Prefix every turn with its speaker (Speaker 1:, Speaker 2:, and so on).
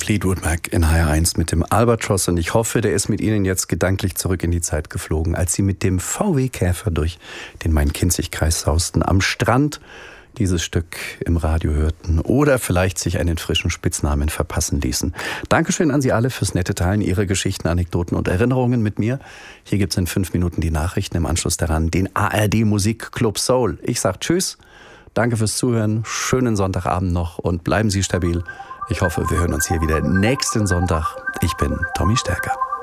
Speaker 1: Fleetwood Mac in HR1 mit dem Albatross und ich hoffe, der ist mit Ihnen jetzt gedanklich zurück in die Zeit geflogen, als Sie mit dem VW-Käfer durch den Main-Kinzig-Kreis sausten, am Strand dieses Stück im Radio hörten oder vielleicht sich einen frischen Spitznamen verpassen ließen. Dankeschön an Sie alle fürs nette Teilen Ihrer Geschichten, Anekdoten und Erinnerungen mit mir. Hier gibt's in 5 Minuten die Nachrichten, im Anschluss daran den ARD Musikclub Soul. Ich sag Tschüss, danke fürs Zuhören, schönen Sonntagabend noch und bleiben Sie stabil. Ich hoffe, wir hören uns hier wieder nächsten Sonntag. Ich bin Tommy Stärker.